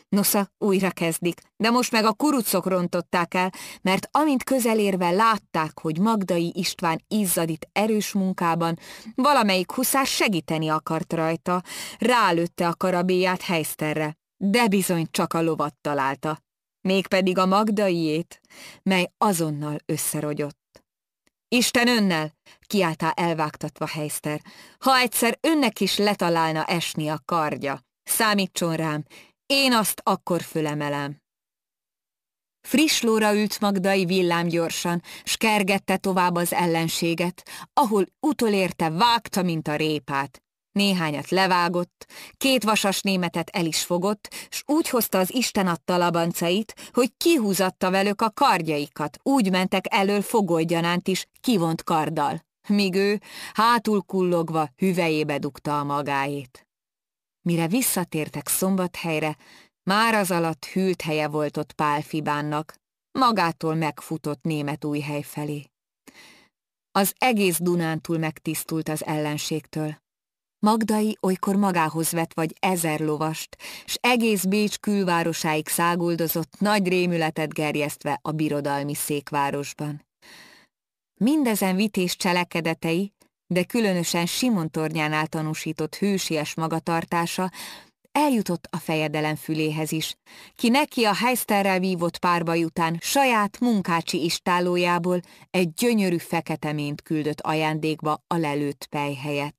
Nosza, újra kezdik, de most meg a kurucok rontották el, mert amint közelérve látták, hogy Magdai István izzad itt erős munkában, valamelyik huszár segíteni akart rajta, rálőtte a karabélyát Heisterre, de bizony csak a lovat találta, mégpedig a Magdaiét, mely azonnal összerogyott. Isten önnel, kiáltá elvágtatva Heister, ha egyszer önnek is letalálna esni a kardja, számítson rám, én azt akkor fölemelem. Friss lóra ült Magdai villámgyorsan, s kergette tovább az ellenséget, ahol utolérte vágta, mint a répát. Néhányat levágott, 2 vasas németet el is fogott, s úgy hozta az Isten adta labancait, hogy kihúzatta velük a kardjaikat, úgy mentek elől fogolygyanánt is, kivont karddal, míg ő hátul kullogva hüvelyébe dugta a magáét. Mire visszatértek Szombathelyre, már az alatt hűlt helye volt ott Pál Fibánnak, magától megfutott Németújhely felé. Az egész Dunántúl megtisztult az ellenségtől. Magdai olykor magához vett vagy 1000 lovast, s egész Bécs külvárosáig száguldozott, nagy rémületet gerjesztve a birodalmi székvárosban. Mindezen vités cselekedetei, de különösen Simon tornyánál tanúsított hősies magatartása eljutott a fejedelem füléhez is, ki neki a Heisterrel vívott párbaj után saját munkácsi istállójából egy gyönyörű feketeményt küldött ajándékba a lelőtt pej helyett.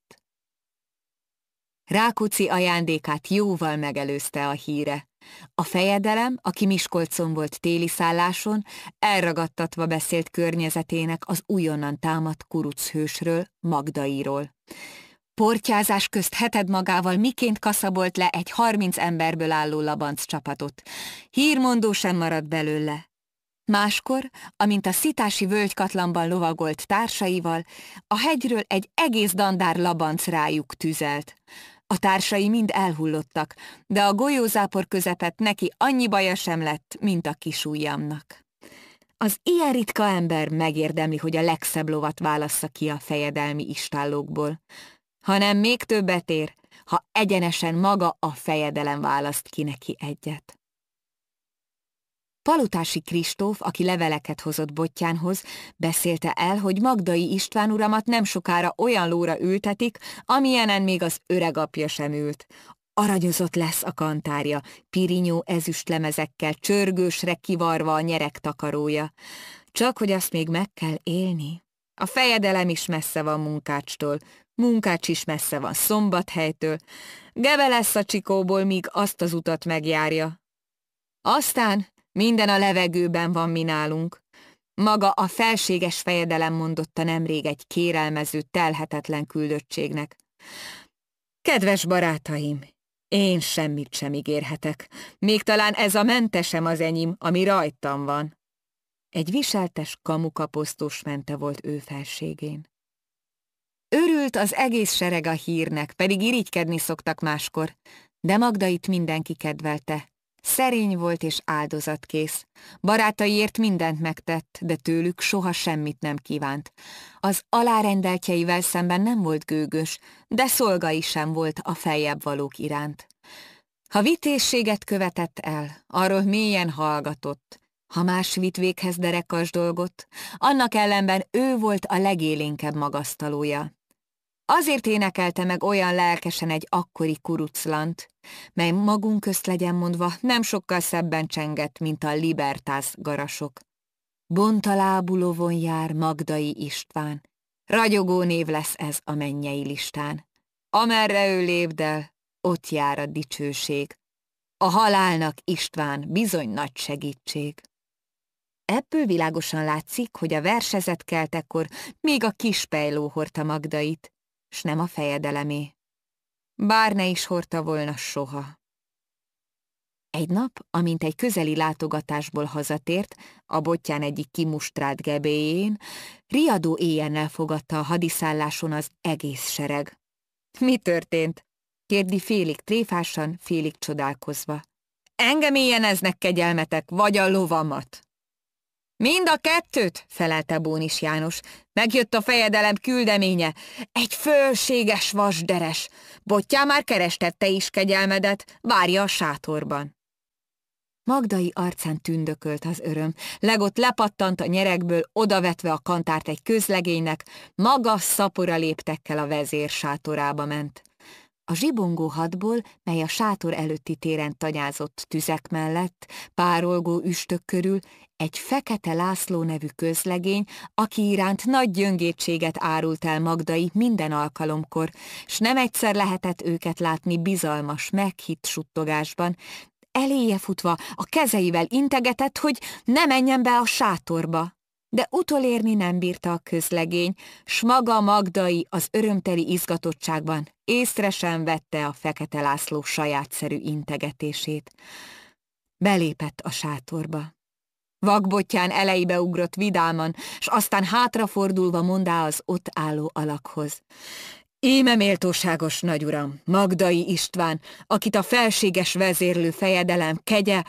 Rákóczi ajándékát jóval megelőzte a híre. A fejedelem, aki Miskolcon volt téli szálláson, elragadtatva beszélt környezetének az újonnan támadt kuruchősről, Magdairól. Portyázás közt heted magával miként kaszabolt le egy 30 emberből álló labanc csapatot. Hírmondó sem maradt belőle. Máskor, amint a szitási völgykatlanban lovagolt társaival, a hegyről egy egész dandár labanc rájuk tüzelt. A társai mind elhullottak, de a golyózápor közepett neki annyi baja sem lett, mint a kisujjamnak. Az ilyen ritka ember megérdemli, hogy a legszebb lovat válassza ki a fejedelmi istállókból, hanem még többet ér, ha egyenesen maga a fejedelem választ ki neki egyet. Palutási Kristóf, aki leveleket hozott Bottyánhoz, beszélte el, hogy Magdai István uramat nem sokára olyan lóra ültetik, amilyenen még az öregapja sem ült. Aranyozott lesz a kantárja, pirinyó ezüstlemezekkel, csörgősre kivarva a nyereg takarója. Csak hogy azt még meg kell élni. A fejedelem is messze van Munkácstól, Munkács is messze van Szombathelytől, gebe lesz a Csikóból, míg azt az utat megjárja. Aztán minden a levegőben van mi nálunk. Maga a felséges fejedelem mondotta nemrég egy kérelmező, telhetetlen küldöttségnek. Kedves barátaim, én semmit sem ígérhetek, még talán ez a mentesem az enyém, ami rajtam van. Egy viseltes kamukaposztós mente volt ő felségén. Örült az egész sereg a hírnek, pedig irigykedni szoktak máskor, de Magdait mindenki kedvelte. Szerény volt és áldozatkész. Barátaiért mindent megtett, de tőlük soha semmit nem kívánt. Az alárendeltjeivel szemben nem volt gőgös, de szolgai sem volt a feljebb valók iránt. Ha vitézséget követett el, arról mélyen hallgatott. Ha más vitt véghez derekas dolgot, annak ellenben ő volt a legélénkebb magasztalója. Azért énekelte meg olyan lelkesen egy akkori kuruclant, mely magunk közt legyen mondva nem sokkal szebben csengett, mint a Libertas garasok. Bontalábú lovon jár Magdai István, ragyogó név lesz ez a mennyei listán. Amerre ő lépdel, ott jár a dicsőség. A halálnak István bizony nagy segítség. Ebből világosan látszik, hogy a versezet keltekor még a kispejló hordta Magdait, s nem a fejedelemé. Bár ne is hordta volna soha. Egy nap, amint egy közeli látogatásból hazatért, a Bottyán egyik kimustrált gebéjén, riadó éjjennel fogadta a hadiszálláson az egész sereg. Mi történt? Kérdi félig tréfásan, félig csodálkozva. Engem éjjeneznek kegyelmetek, vagy a lovamat? Mind a kettőt, felelte Bónis János. Megjött a fejedelem küldeménye. Egy fölséges vasderes. Bottyán már kerestette is kegyelmedet, várja a sátorban. Magdai arcán tündökölt az öröm. Legott lepattant a nyerekből, odavetve a kantárt egy közlegénynek, magas, szapora léptekkel a vezér sátorába ment. A zsibongó hadból, mely a sátor előtti téren tanyázott tüzek mellett, párolgó üstök körül, egy Fekete László nevű közlegény, aki iránt nagy gyöngétséget árult el Magdai minden alkalomkor, s nem egyszer lehetett őket látni bizalmas, meghitt suttogásban, eléje futva a kezeivel integetett, hogy ne menjen be a sátorba. De utolérni nem bírta a közlegény, s maga Magdai az örömteli izgatottságban észre sem vette a Fekete László sajátszerű integetését. Belépett a sátorba. Vakbottyán elejébe ugrott vidáman, s aztán hátrafordulva mondá az ott álló alakhoz. Íme méltóságos nagyuram, Magdai István, akit a felséges vezérlő fejedelem kegye.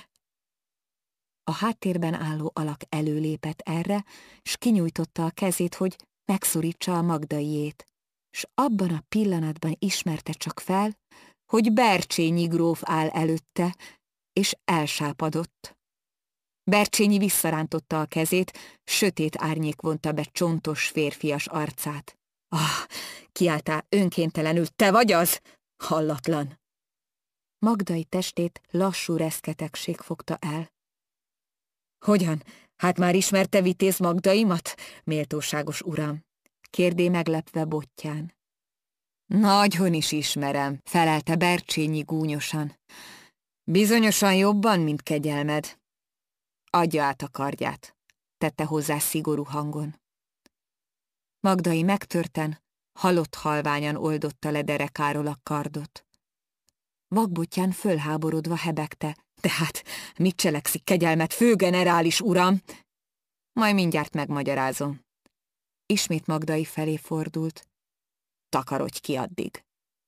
A háttérben álló alak előlépett erre, s kinyújtotta a kezét, hogy megszorítsa a Magdaiét. S abban a pillanatban ismerte csak fel, hogy Bercsényi gróf áll előtte, és elsápadott. Bercsényi visszarántotta a kezét, sötét árnyék vonta be csontos férfias arcát. Ah, kiáltál önkéntelenül, te vagy az? Hallatlan! Magdai testét lassú reszketegség fogta el. Hogyan? Hát már ismerte Vitéz Magdaimat, méltóságos uram? Kérdé meglepve Bottyán. Nagyon is ismerem, felelte Bercsényi gúnyosan. Bizonyosan jobban, mint kegyelmed. Adja át a kardját, tette hozzá szigorú hangon. Magdai megtörten, halott halványan oldotta le derekáról a kardot. Vakbottyán fölháborodva hebegte. Tehát mit cselekszik kegyelmet, főgenerális uram? Majd mindjárt megmagyarázom. Ismét Magdai felé fordult. Takarodj ki addig.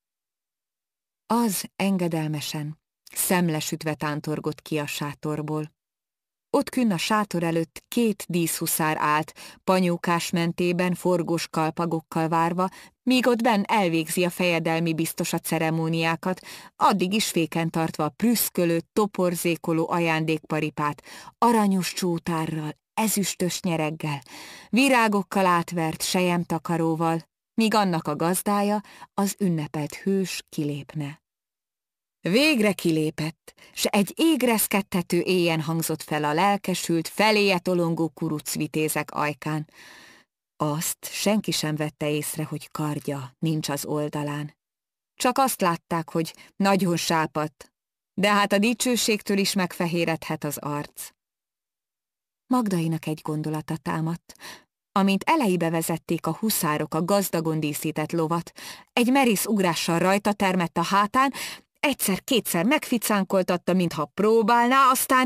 Az engedelmesen, szemlesütve tántorgott ki a sátorból. Ott künn a sátor előtt 2 díszhuszár állt, panyókás mentében, forgós kalpagokkal várva, míg ott benn elvégzi a fejedelmi biztos a ceremóniákat, addig is féken tartva a prüszkölő, toporzékoló ajándékparipát, aranyos csótárral, ezüstös nyereggel, virágokkal átvert selyemtakaróval, míg annak a gazdája, az ünnepelt hős kilépne. Végre kilépett, s egy égreszkedtető éjjen hangzott fel a lelkesült, feléje tolongó kurucvitézek ajkán. Azt senki sem vette észre, hogy kardja nincs az oldalán. Csak azt látták, hogy nagyon sápadt, de hát a dicsőségtől is megfehéredhet az arc. Magdainak egy gondolata támadt. Amint elejébe vezették a huszárok a gazdagon díszített lovat, egy merész ugrással rajta termett a hátán, egyszer-kétszer megficánkoltatta, mintha próbálná, aztán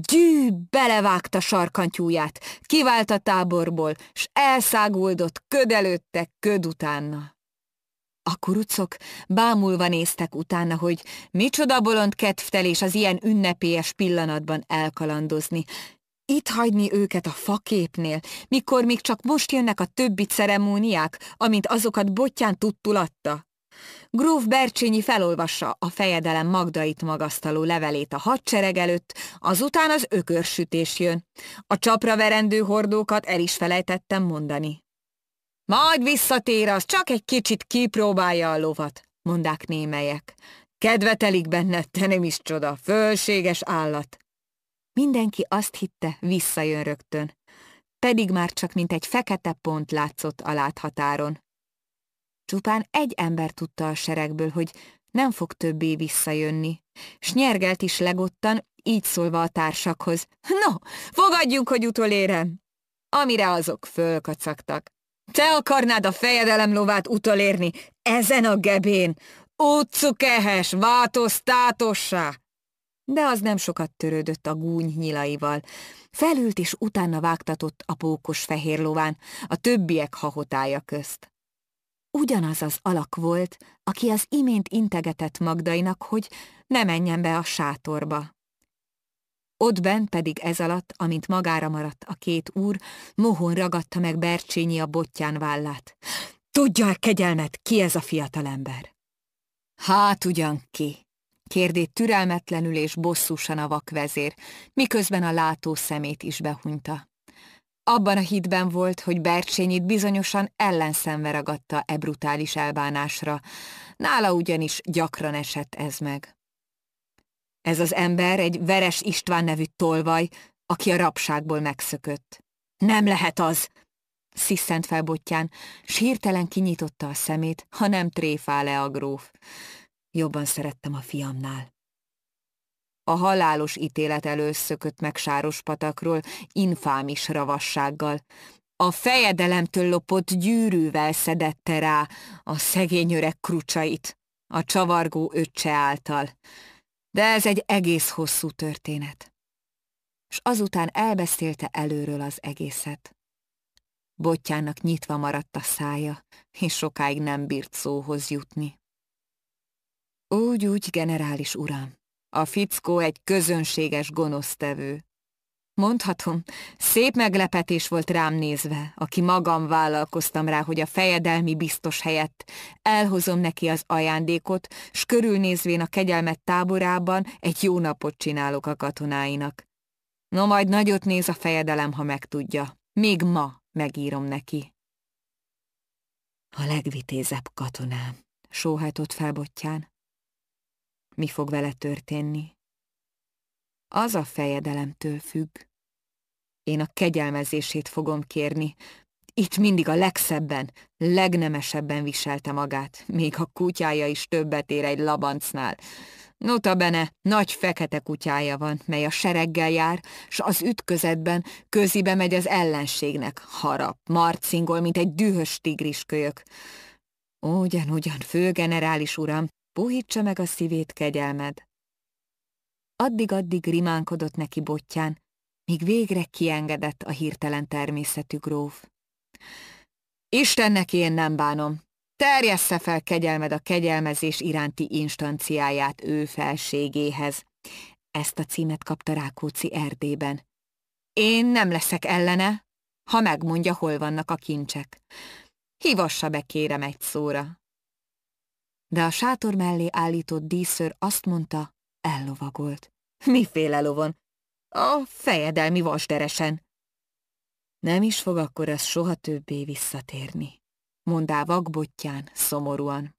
belevágta sarkantyúját, kivált a táborból, s elszáguldott köd előtte, köd utána. A kurucok bámulva néztek utána, hogy micsoda bolond kedvtelés az ilyen ünnepélyes pillanatban elkalandozni, itt hagyni őket a faképnél, mikor még csak most jönnek a többi ceremóniák, amint azokat Bottyán tudtul adta. Gróf Bercsényi felolvassa a fejedelem Magdait magasztaló levelét a hadsereg előtt, azután az ökörsütés jön. A csapra verendő hordókat el is felejtettem mondani. Majd visszatér, az csak egy kicsit kipróbálja a lovat, mondák némelyek. Kedve telik benne, te nem is csoda, fölséges állat. Mindenki azt hitte, visszajön rögtön, pedig már csak mint egy fekete pont látszott a láthatáron. Csupán egy ember tudta a seregből, hogy nem fog többé visszajönni, s nyergelt is legottan, így szólva a társakhoz. No, fogadjunk, hogy utolérem! Amire azok fölkacagtak. Te akarnád a fejedelem lovát utolérni ezen a gebén? Utcukehes, változtátossá! De az nem sokat törődött a gúny nyilaival. Felült és utána vágtatott a pókos fehér lován, a többiek hahotája közt. Ugyanaz az alak volt, aki az imént integetett Magdainak, hogy ne menjen be a sátorba. Ott benn pedig ez alatt, amint magára maradt a 2 úr, mohón ragadta meg Bercsényi a Bottyán vállát. Tudja-e kegyelmet, ki ez a fiatalember? Hát ugyan ki. Kérdét türelmetlenül és bosszúsan a vakvezér, miközben a látó szemét is behunyta. Abban a hitben volt, hogy Bercsényit bizonyosan ellenszenve ragadta e brutális elbánásra, nála ugyanis gyakran esett ez meg. Ez az ember egy Veres István nevű tolvaj, aki a rabságból megszökött. Nem lehet az! Sziszent fel Bottyán, s hirtelen kinyitotta a szemét, ha nem tréfál le a gróf. Jobban szerettem a fiamnál. A halálos ítélet elől szökött meg Sárospatakról, infámis ravassággal. A fejedelemtől lopott gyűrűvel szedette rá a szegény öreg krucsait, a csavargó öccse által. De ez egy egész hosszú történet. S azután elbeszélte előről az egészet. Bottyánnak nyitva maradt a szája, és sokáig nem bírt szóhoz jutni. Úgy, generális uram, a fickó egy közönséges gonosztevő. Mondhatom, szép meglepetés volt rám nézve, aki magam vállalkoztam rá, hogy a fejedelmi biztos helyett elhozom neki az ajándékot, s körülnézvén a kegyelmet táborában egy jó napot csinálok a katonáinak. No, majd nagyot néz a fejedelem, ha megtudja. Még ma megírom neki. A legvitézebb katonám, sóhajtott fel Bottyán. Mi fog vele történni? Az a fejedelemtől függ. Én a kegyelmezését fogom kérni. Itt mindig a legszebben, legnemesebben viselte magát, még a kutyája is többet ér egy labancnál. Notabene nagy fekete kutyája van, mely a sereggel jár, s az ütközetben közibe megy az ellenségnek, harap, marcingol, mint egy dühös tigriskölyök. Ugyan, főgenerális uram, puhítsa meg a szívét, kegyelmed. Addig-addig rimánkodott neki Bottyán, míg végre kiengedett a hirtelen természetű gróf. Istennek én nem bánom. Terjessze fel, kegyelmed, a kegyelmezés iránti instanciáját ő felségéhez. Ezt a címet kapta Rákóczi Erdélyben. Én nem leszek ellene, ha megmondja, hol vannak a kincsek. Hívassa be, kérem, egy szóra. De a sátor mellé állított díszőr azt mondta, ellovagolt. Miféle lovon? A fejedelmi vasderesen. Nem is fog akkor az soha többé visszatérni, mondá vak Bottyán szomorúan.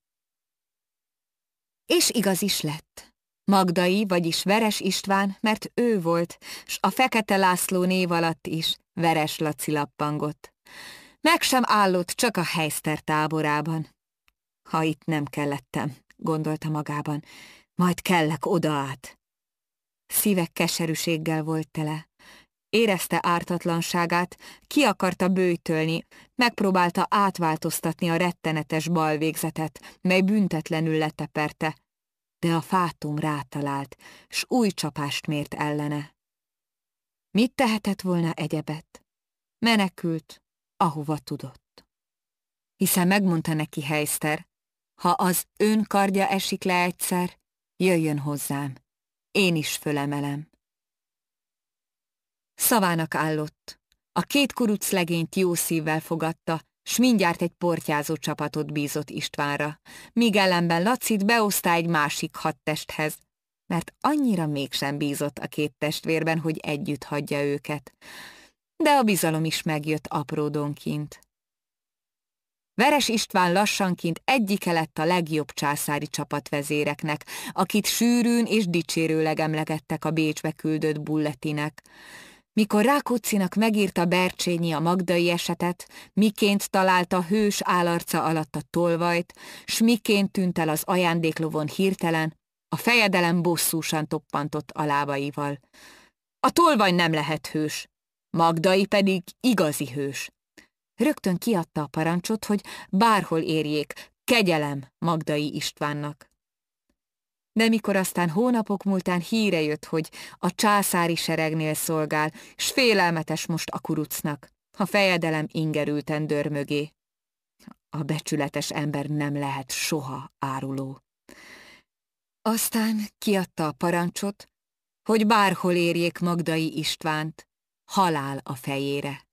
És igaz is lett. Magdai, vagyis Veres István, mert ő volt, s a Fekete László név alatt is Veres Laci lappangott. Meg sem állott csak a Heiszter táborában. Ha itt nem kellettem, gondolta magában, majd kellek oda át. Szíve keserűséggel volt tele. Érezte ártatlanságát, ki akarta böjtölni, megpróbálta átváltoztatni a rettenetes balvégzetet, mely büntetlenül leteperte, de a fátum rátalált, s új csapást mért ellene. Mit tehetett volna egyebet? Menekült, ahova tudott. Hiszen megmondta neki Heiszter, ha az ön kardja esik le egyszer, jöjjön hozzám, én is fölemelem. Szavának állott. A két kuruc legényt jó szívvel fogadta, s mindjárt egy portyázó csapatot bízott Istvánra, míg ellenben Lacit beosztá egy másik hadtesthez, mert annyira mégsem bízott a két testvérben, hogy együtt hagyja őket. De a bizalom is megjött apródonként. Veres István lassanként egyike lett a legjobb császári csapatvezéreknek, akit sűrűn és dicsérőleg emlegettek a Bécsbe küldött bulletinek. Mikor Rákóczinak megírta Bercsényi a magdai esetet, miként találta hős állarca alatt a tolvajt, s miként tűnt el az ajándéklovon hirtelen, a fejedelem bosszúsan toppantott a lábaival. A tolvaj nem lehet hős, Magdai pedig igazi hős. Rögtön kiadta a parancsot, hogy bárhol érjék, kegyelem Magdai Istvánnak. De mikor aztán hónapok múltán híre jött, hogy a császári seregnél szolgál, s félelmetes most a kurucnak, a fejedelem ingerülten dör mögé. A becsületes ember nem lehet soha áruló. Aztán kiadta a parancsot, hogy bárhol érjék Magdai Istvánt, halál a fejére.